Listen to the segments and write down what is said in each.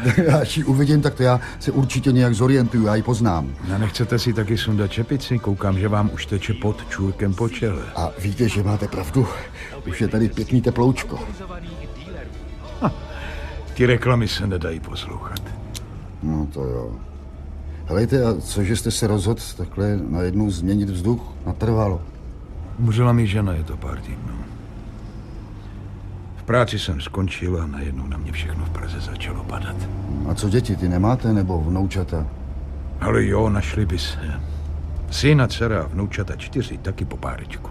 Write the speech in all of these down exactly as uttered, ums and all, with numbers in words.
Až ji uvidím, tak to já se určitě nějak zorientuju, já ji poznám. A nechcete si taky sundat čepici? Koukám, že vám už teče pod čůrkem po čele. A víte, že máte pravdu. Už je tady pěkný teploučko. Ha, ty reklamy se nedají poslouchat. No to jo. Helejte, a cože jste se rozhodl takhle najednou změnit vzduch natrvalo? Umřela mi žena, je to pár týdnů. V práci jsem skončil a najednou na mě všechno v Praze začalo padat. A co děti, ty nemáte, nebo vnoučata? Ale jo, našli by se. Syn a dcera a vnoučata čtyři, taky po párečku.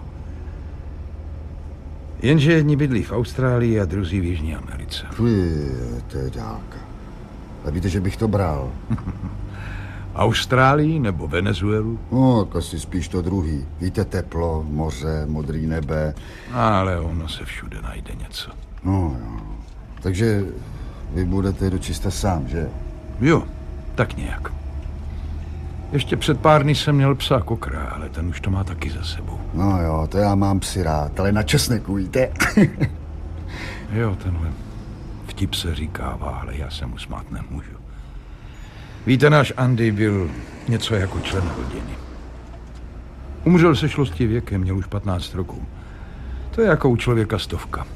Jenže jedni bydlí v Austrálii a druzí v Jižní Americe. Fui, to je dálka. A víte, že bych to bral? Austrálii nebo Venezuelu? No, asi spíš to druhý. Víte, teplo, moře, modrý nebe. Ale ono se všude najde něco. No jo. Takže vy budete dočista sám, že? Jo, tak nějak. Ještě před pár dny jsem měl psa kokra, ale ten už to má taky za sebou. No jo, to já mám psy rád, ale na česneku, víte? Jo, tenhle vtip se říkává, ale já se mu smát nemůžu. Víte, náš Andy byl něco jako člen rodiny. Umřel se šlosti věkem, měl už patnáct roků. To je jako u člověka stovka.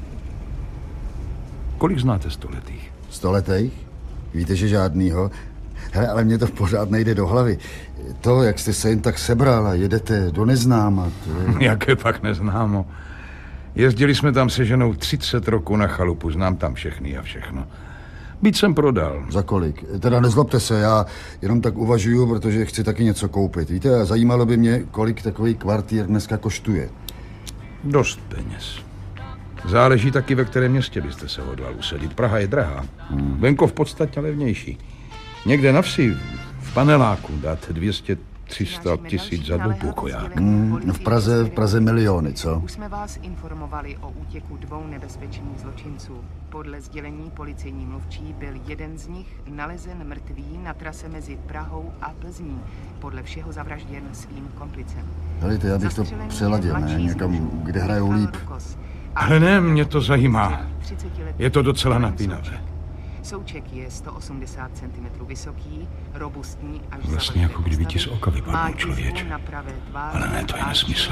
Kolik znáte stoletých? Stoletých? Víte, že žádnýho? Hele, ale mně to pořád nejde do hlavy. To, jak jste se jen tak sebral a jedete do neznáma, to je... Jaké pak neznámo. Jezdili jsme tam se ženou třicet roků na chalupu, znám tam všechny a všechno. Byt jsem prodal. Za kolik? Teda nezlobte se, já jenom tak uvažuju, protože chci taky něco koupit. Víte, zajímalo by mě, kolik takový kvartír dneska koštuje. Dost peněz. Záleží taky, ve kterém městě byste se hodlal usadit. Praha je drahá. Hmm. Venkov v podstatě levnější. Někde na vsi, v paneláku, dáte dvě stě tři sta tisíc za dvoupokoják. Hmm, v Praze, v Praze miliony, co? Už jsme vás informovali o útěku dvou nebezpečných zločinců. Podle sdělení policejní mluvčí byl jeden z nich nalezen mrtvý na trase mezi Prahou a Plzní. Podle všeho zavražděn svým komplicem. Helejte, já bych to přeladil, ne? Někam, kde hrajou líp. Ale ne, mě to zajímá. Je to docela napínavé. Souček je sto osmdesát centimetrů vysoký, robustní až vlastně jako kdyby ti z oka vypadnul člověče. Ale ne, to je nesmysl.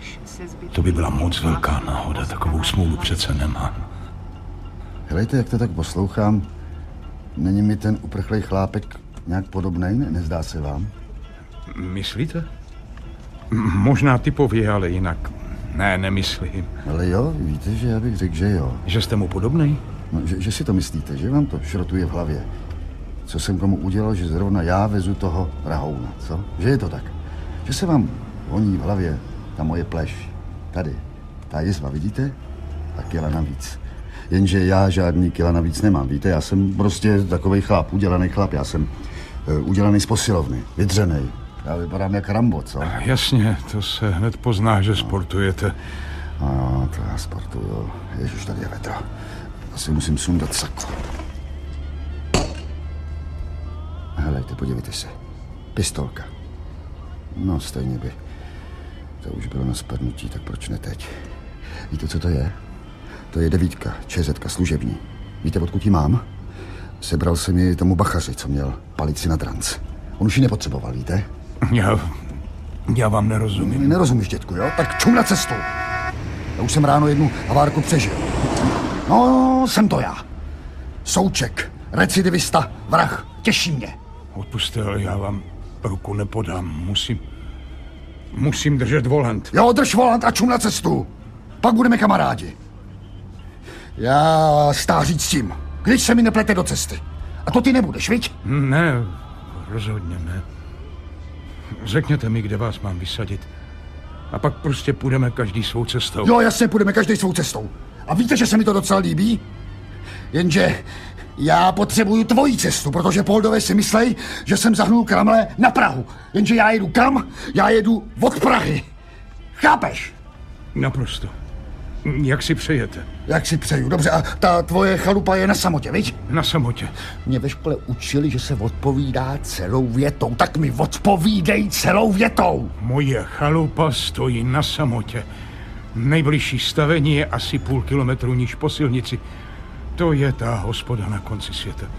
To by byla moc velká náhoda, takovou smůlu přece nemá. Helejte, jak to tak poslouchám, není mi ten uprchlej chlápek nějak podobnej, ne? Nezdá se vám? Myslíte? Možná typově, ale jinak ne, nemyslím. Ale jo, víte, že já bych řekl, že jo. Že jste mu podobnej? No, že, že si to myslíte, že vám to šrotuje v hlavě. Co jsem komu udělal, že zrovna já vezu toho rahouna, co? Že je to tak. Že se vám honí v hlavě ta moje pleš. Tady. Ta jizva, vidíte? A kila navíc. Jenže já žádný kila navíc nemám, víte? Já jsem prostě takovej chlap, udělaný chlap. Já jsem uh, udělaný z posilovny, vydřenej. Já vypadám jak Rambo, co? Jasně, to se hned pozná, že sportujete. No, to já sportuju. Ježiš, tady je vedro. Asi musím sundat sako. Helejte, podívejte se. Pistolka. No, stejně by. To už bylo na spadnutí, tak proč ne teď? Víte, co to je? To je devítka, čezetka, služební. Víte, odkud ji mám? Sebral jsem ji tomu bachaři, co měl palici na dranc. On už ji nepotřeboval, víte? Já... Já vám nerozumím. Nerozumíš, dětku, jo? Tak čum na cestu. Já už jsem ráno jednu havárku přežil. No, jsem to já. Souček, recidivista, vrah. Těší mě. Odpuste, ale já vám ruku nepodám. Musím... Musím držet volant. Jo, drž volant a čum na cestu. Pak budeme kamarádi. Já stáří s tím, když se mi neplete do cesty. A to ty nebudeš, viď? Ne, rozhodně ne. Řekněte mi, kde vás mám vysadit. A pak prostě půjdeme každý svou cestou. Jo, jasně, půjdeme každý svou cestou. A víte, že se mi to docela líbí? Jenže já potřebuju tvoji cestu, protože Poldové si myslej, že jsem zahnul kramle na Prahu. Jenže já jedu kam? Já jedu od Prahy. Chápeš? Naprosto. Jak si přejete? Jak si přeju, dobře. A ta tvoje chalupa je na samotě, viď? Na samotě. Mě ve škole učili, že se odpovídá celou větou. Tak mi odpovídej celou větou. Moje chalupa stojí na samotě. Nejbližší stavení je asi půl kilometru níž po silnici. To je ta hospoda na konci světa.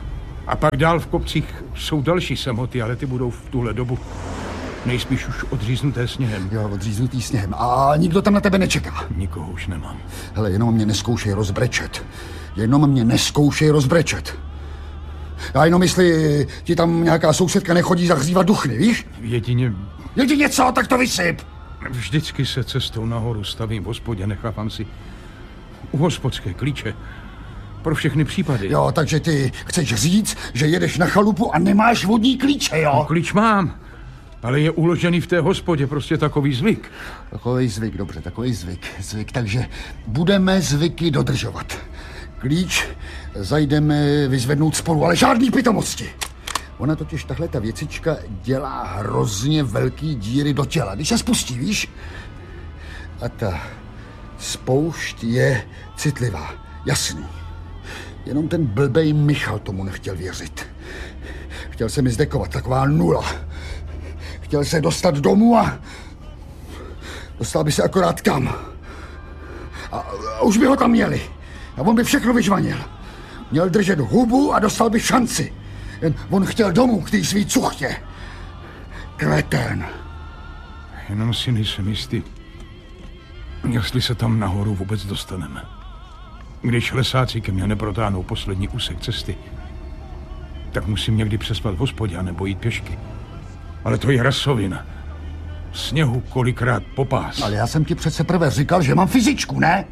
A pak dál v kopcích jsou další samoty, ale ty budou v tuhle dobu nejspíš už odříznuté sněhem. Jo, odříznutý sněhem. A nikdo tam na tebe nečeká. Nikoho už nemám. Hele, jenom mě neskoušej rozbrečet. Jenom mě neskoušej rozbrečet. Já jenom jestli ti tam nějaká sousedka nechodí zahřívat duchny, víš? Jedině... Jedině co, tak to vysyp. Vždycky se cestou nahoru stavím v hospodě, nechávám si u hospodské klíče. Pro všechny případy. Jo, takže ty chceš říct, že jedeš na chalupu a nemáš vodní klíče, jo? No, klíč mám, ale je uložený v té hospodě, prostě takový zvyk. Takový zvyk, dobře, takový zvyk. Zvyk, takže budeme zvyky dodržovat. Klíč zajdeme vyzvednout spolu, ale žádný pitomosti. Ona totiž tahle ta věcička dělá hrozně velký díry do těla, když se spustí, víš? A ta spoušť je citlivá, jasný. Jenom ten blbej Michal tomu nechtěl věřit. Chtěl se mi zdekovat, taková nula. Chtěl se dostat domů a dostal by se akorát kam. A, a už by ho tam měli. A on by všechno vyžvanil. Měl držet hubu a dostal by šanci. Jen on chtěl domů k té svý cuchtě. Kretén. Jenom si nejsem jistý, jestli se tam nahoru vůbec dostaneme. Když lesáci ke mně neprotáhnou poslední úsek cesty, tak musím někdy přespat v hospodě a nebo jít pěšky. Ale to je rasovina. Sněhu kolikrát popás. Ale já jsem ti přece prvé říkal, že mám fyzičku, ne?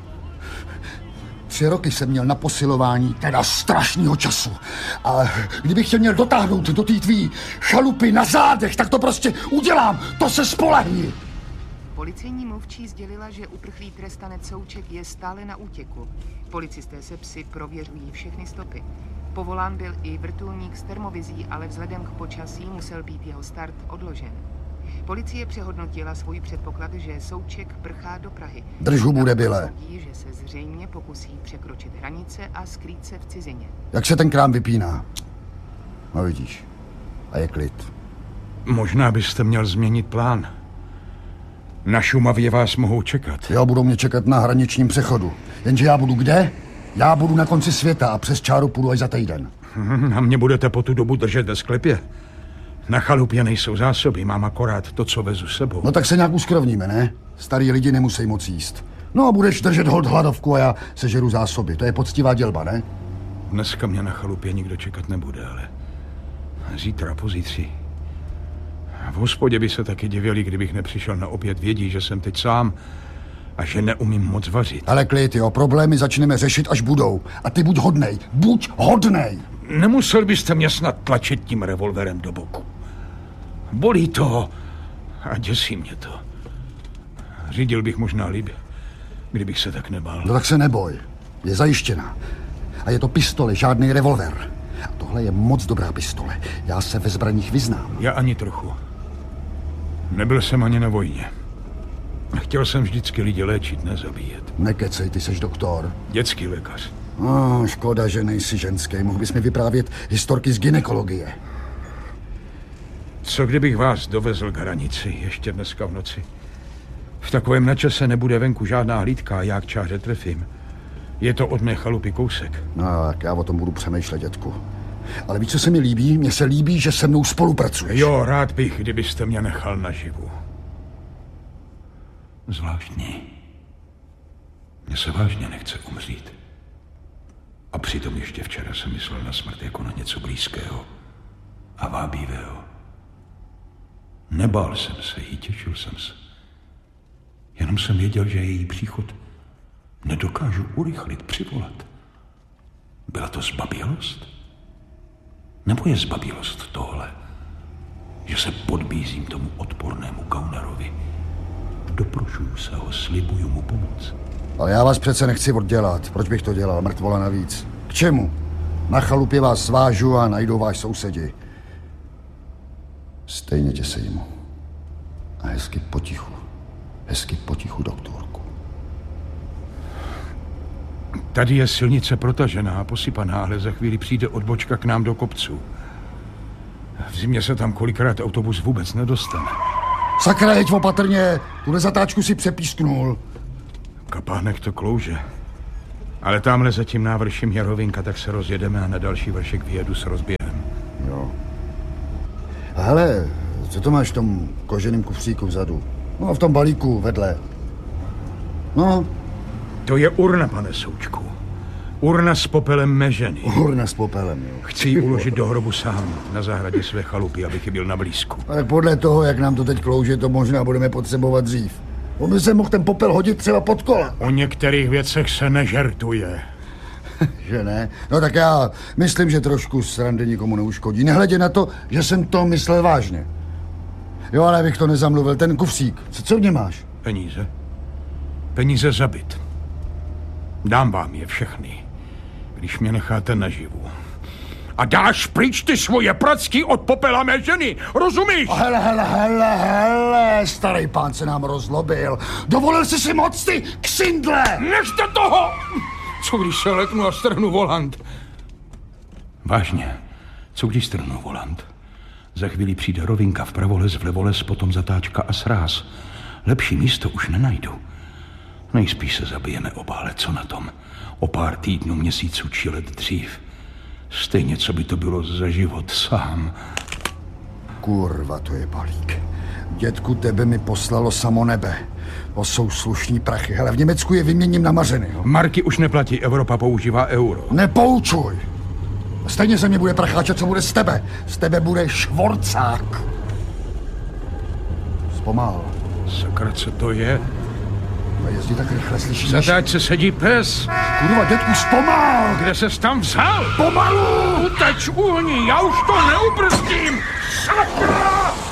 Tři roky jsem měl na posilování, teda strašného času. A kdybych tě měl dotáhnout do té tvý chalupy na zádech, tak to prostě udělám. To se spolehni. Policejní mluvčí sdělila, že uprchlý trestanec Souček je stále na útěku. Policisté se psy prověřují všechny stopy. Povolán byl i vrtulník s termovizí, ale vzhledem k počasí musel být jeho start odložen. Policie přehodnotila svůj předpoklad, že Souček prchá do Prahy. Drž hubu, debile. Soudí, že se zřejmě pokusí překročit hranice a skrýt se v cizině. Jak se ten krám vypíná? No vidíš. A je klid. Možná byste měl změnit plán. Na Šumavě vás mohou čekat. Jo, budou mě čekat na hraničním přechodu. Jenže já budu kde? Já budu na konci světa a přes čáru půjdu až za týden. A mě budete po tu dobu držet ve sklepě? Na chalupě nejsou zásoby, mám akorát to, co vezu sebou. No tak se nějak uskrovníme, ne? Starý lidi nemusí moc jíst. No a budeš držet hold hladovku a já sežeru zásoby. To je poctivá dělba, ne? Dneska mě na chalupě nikdo čekat nebude, ale zítra pozítří. V hospodě by se taky divili, kdybych nepřišel na oběd, vědí, že jsem teď sám a že neumím moc vařit. Ale klid, jo, problémy začneme řešit, až budou. A ty buď hodnej, buď hodnej. Nemusel byste mě snad tlačit tím revolverem do boku. Bolí to a děsí mě to. Řídil bych možná líp, kdybych se tak nebál. No tak se neboj, je zajištěná. A je to pistole, žádný revolver. A tohle je moc dobrá pistole. Já se ve zbraních vyznám. Já ani trochu. Nebyl jsem ani na vojně. Chtěl jsem vždycky lidi léčit, nezabíjet. Nekecej, ty seš doktor. Dětský lékař. Oh, škoda, že nejsi ženský. Mohl bys mi vyprávět historky z gynekologie. Co kdybych vás dovezl k hranici ještě dneska v noci? V takovém načase nebude venku žádná hlídka a já k čáře trefím. Je to od mé chalupy kousek. No, tak já o tom budu přemýšlet, dětku. Ale víš, co se mi líbí? Mně se líbí, že se mnou spolupracuješ. Jo, rád bych, kdybyste mě nechal naživu. Zvláštní. Mně se vážně nechce umřít. A přitom ještě včera jsem myslel na smrt jako na něco blízkého a vábivého. Nebál jsem se jí, těšil jsem se. Jenom jsem věděl, že její příchod nedokážu urychlit, přivolat. Byla to zbabělost? Nebo je zbabělost tohle, že se podbízím tomu odpornému Gaunerovi? Doprošuju se ho, slibuju mu pomoc. Ale já vás přece nechci oddělat. Proč bych to dělal? Mrtvola navíc. K čemu? Na chalupě vás svážu a najdou váš sousedi. Stejně tě sejmu. A hezky potichu. Hezky potichu, doktorku. Tady je silnice protažená a posypaná, ale za chvíli přijde odbočka k nám do kopců. V zimě se tam kolikrát autobus vůbec nedostane. Sakra, jeď opatrně. Tuhle zatáčku si přepísknul. Kapánek to klouže. Ale tamhle za tím návrším je rovinka, tak se rozjedeme a na další vršek vyjedu s rozběhem. Jo. A hele, co to máš v tom koženém kufříku vzadu? No, v tom balíku vedle. No. To je urna, pane Součku. Urna s popelem mé ženy. Urna s popelem, jo. Chci ji uložit do hrobu sám, na zahradě své chalupy, abych ji byl na blízku. Ale podle toho, jak nám to teď klouže, to možná budeme potřebovat dřív. On by se mohl ten popel hodit třeba pod kola. O některých věcech se nežertuje. Že ne? No tak já myslím, že trošku srandy nikomu neuškodí. Nehledě na to, že jsem to myslel vážně. Jo, ale abych to nezamluvil, ten kufřík. Co, co v něm máš? Peníze. Peníze za byt. Dám vám je všechny, když mě necháte naživu. A dáš pryč ty svoje pracky od popela mé ženy, rozumíš? Hele, hele, hele, hele, starý pán se nám rozlobil. Dovolil jsi si moc, ty ksindle! Nechte toho! Co když se leknu a strhnu volant? Vážně, co když strhnu volant? Za chvíli přijde rovinka, vpravo les, vlevo les, potom zatáčka a sráz. Lepší místo už nenajdu. Nejspíš se zabijeme oba, ale co na tom? O pár týdnů, měsíců či let dřív. Stejně, co by to bylo za život sám. Kurva, to je balík. Dětku, tebe mi poslalo samo nebe. To jsou slušní prachy. Hele, v Německu je vyměním na mařeny, jo? Marky už neplatí, Evropa používá euro. Nepoučuj! Stejně ze mě bude pracháče, co bude z tebe. Z tebe bude švorcák. Zpomal. Sakra, co to je? A jezdí tak rychle, slyšíš? Zatáč se sedí pes. Kurva, dětku, zpomal! Kde ses tam vzal? Pomalu! Uteč, uhni, já už to neubrzdím! Sakra!